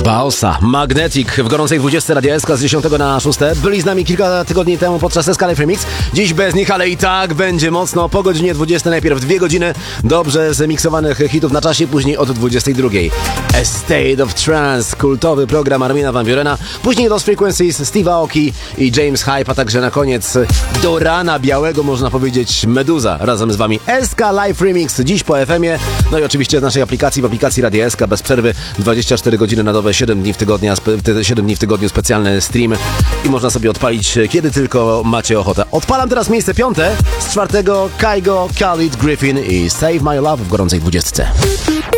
Baosa, Magnetic w gorącej 20 Radia SK z 10 na 6. Byli z nami kilka tygodni temu podczas SK Live Remix. Dziś bez nich, ale i tak będzie mocno. Po godzinie 20 najpierw 2 godziny dobrze zemiksowanych hitów na czasie, później od 22. A State of Trance, kultowy program Armina van Burena. Później Lost Frequencies, Steve Aoki i James Hype, a także na koniec do rana białego, można powiedzieć, Meduza razem z wami. SK Live Remix dziś po FM-ie. No i oczywiście z naszej aplikacji, w aplikacji Radia SK bez przerwy 24 godziny na dobę, 7 dni w tygodniu specjalny stream i można sobie odpalić kiedy tylko macie ochotę. Odpalam teraz miejsce 5 z 4. Kygo, Khalid, Griffin i Save My Love w gorącej 20.